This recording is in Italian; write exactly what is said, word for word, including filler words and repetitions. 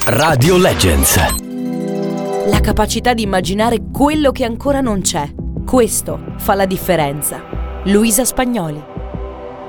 Radio Legends. La capacità di immaginare quello che ancora non c'è. Questo fa la differenza. Luisa Spagnoli.